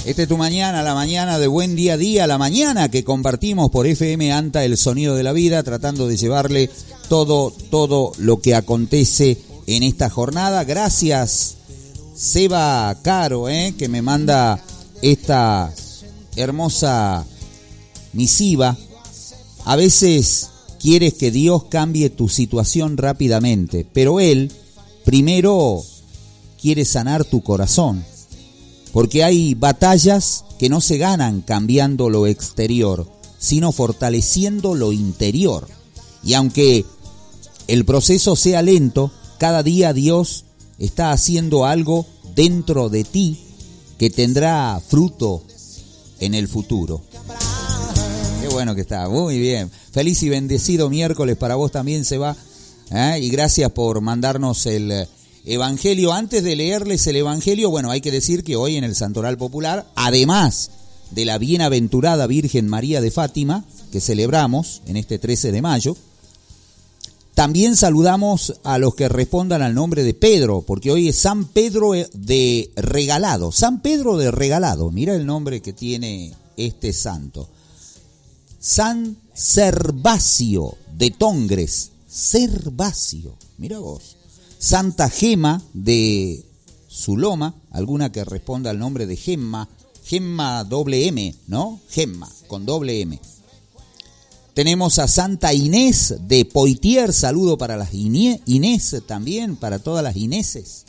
Esta es tu mañana, la mañana de Buen Día a Día, la mañana que compartimos por FM Anta, el sonido de la vida, tratando de llevarle todo lo que acontece en esta jornada. Gracias, Seba Caro, que me manda esta hermosa misiva. A veces quieres que Dios cambie tu situación rápidamente, pero Él primero quiere sanar tu corazón. Porque hay batallas que no se ganan cambiando lo exterior, sino fortaleciendo lo interior. Y aunque el proceso sea lento, cada día Dios está haciendo algo dentro de ti que tendrá fruto en el futuro. Qué bueno que está, muy bien. Feliz y bendecido miércoles para vos también, Seba. Y gracias por mandarnos el Evangelio. Antes de leerles el Evangelio, bueno, hay que decir que hoy en el Santoral Popular, además de la bienaventurada Virgen María de Fátima, que celebramos en este 13 de mayo, también saludamos a los que respondan al nombre de Pedro, porque hoy es San Pedro de Regalado. San Pedro de Regalado, mira el nombre que tiene este santo. San Servacio de Tongres, Servacio, mira vos. Santa Gema de Zuloma, alguna que responda al nombre de Gemma, Gemma doble M, ¿no? Gemma, con doble M. Tenemos a Santa Inés de Poitiers, saludo para las Inés también, para todas las Ineses.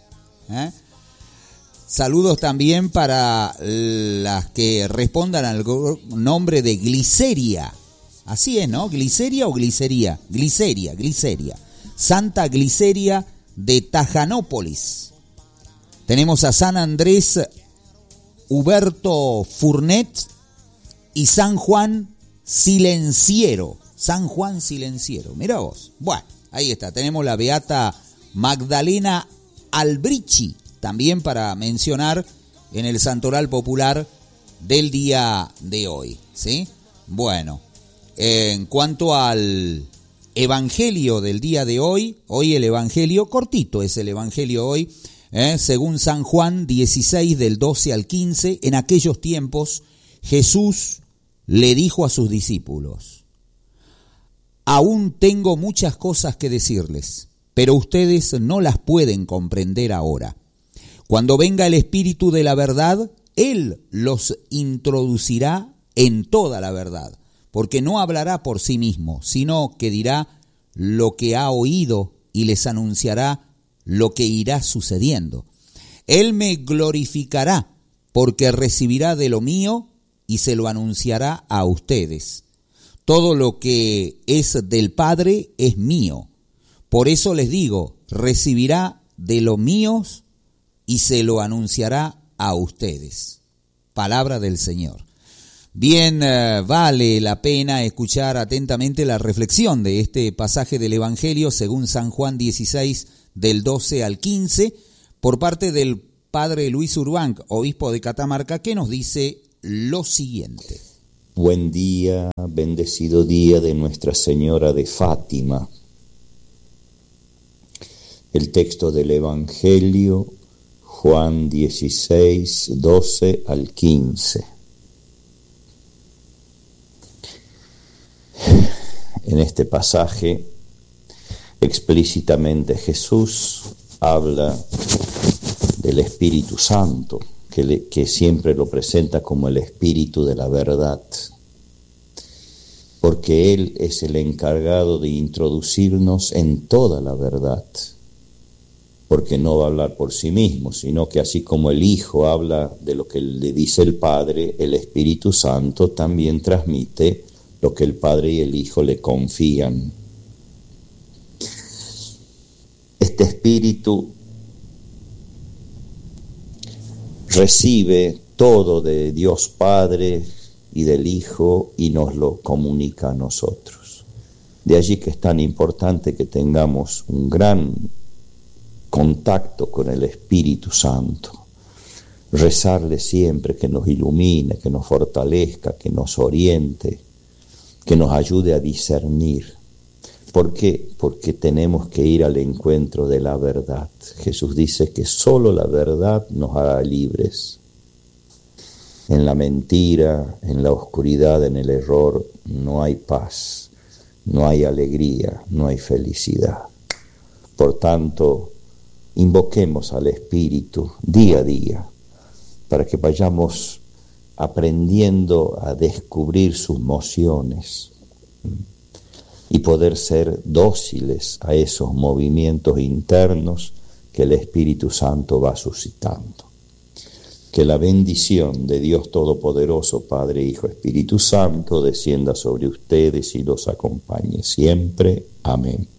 Saludos también para las que respondan al nombre de Gliceria. Así es, ¿no? ¿Gliceria o glicería? Gliceria. Santa Gliceria de Tajanópolis. Tenemos a San Andrés Huberto Furnet y San Juan Silenciero. San Juan Silenciero, mira vos. Bueno, ahí está. Tenemos la beata Magdalena Albrici, también para mencionar en el Santoral Popular del día de hoy, ¿sí? Bueno, en cuanto al Evangelio del día de hoy el Evangelio, cortito es el Evangelio hoy, según San Juan 16 del 12 al 15, en aquellos tiempos Jesús le dijo a sus discípulos: aún tengo muchas cosas que decirles, pero ustedes no las pueden comprender ahora. Cuando venga el Espíritu de la verdad, Él los introducirá en toda la verdad. Porque no hablará por sí mismo, sino que dirá lo que ha oído y les anunciará lo que irá sucediendo. Él me glorificará, porque recibirá de lo mío y se lo anunciará a ustedes. Todo lo que es del Padre es mío. Por eso les digo, recibirá de lo mío y se lo anunciará a ustedes. Palabra del Señor. Bien, vale la pena escuchar atentamente la reflexión de este pasaje del Evangelio según San Juan 16 del 12 al 15 por parte del Padre Luis Urbanc, obispo de Catamarca, que nos dice lo siguiente. Buen día, bendecido día de Nuestra Señora de Fátima. El texto del Evangelio, Juan 16, 12 al 15. En este pasaje, explícitamente Jesús habla del Espíritu Santo, que siempre lo presenta como el Espíritu de la verdad, porque Él es el encargado de introducirnos en toda la verdad, porque no va a hablar por sí mismo, sino que así como el Hijo habla de lo que le dice el Padre, el Espíritu Santo también transmite lo que el Padre y el Hijo le confían. Este Espíritu recibe todo de Dios Padre y del Hijo y nos lo comunica a nosotros. De allí que es tan importante que tengamos un gran contacto con el Espíritu Santo. Rezarle siempre que nos ilumine, que nos fortalezca, que nos oriente, que nos ayude a discernir. ¿Por qué? Porque tenemos que ir al encuentro de la verdad. Jesús dice que solo la verdad nos hará libres. En la mentira, en la oscuridad, en el error, no hay paz, no hay alegría, no hay felicidad. Por tanto, invoquemos al Espíritu día a día para que vayamos aprendiendo a descubrir sus mociones y poder ser dóciles a esos movimientos internos que el Espíritu Santo va suscitando. Que la bendición de Dios Todopoderoso, Padre, Hijo, Espíritu Santo, descienda sobre ustedes y los acompañe siempre. Amén.